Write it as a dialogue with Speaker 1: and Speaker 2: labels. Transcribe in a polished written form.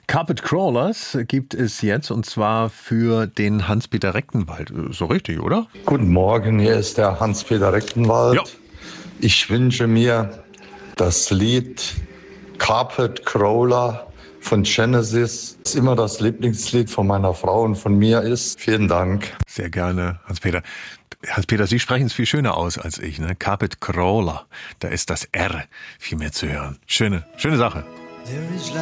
Speaker 1: Carpet Crawlers gibt es jetzt und zwar für den Hans-Peter Rechtenwald. So richtig, oder?
Speaker 2: Guten Morgen, hier ist der Hans-Peter Rechtenwald.
Speaker 1: Ja.
Speaker 2: Ich wünsche mir das Lied Carpet Crawler von Genesis. Das immer das Lieblingslied von meiner Frau und von mir ist. Vielen Dank.
Speaker 1: Sehr gerne, Hans-Peter. Hans-Peter, Sie sprechen es viel schöner aus als ich, ne? Carpet Crawler. Da ist das R viel mehr zu hören. Schöne Sache.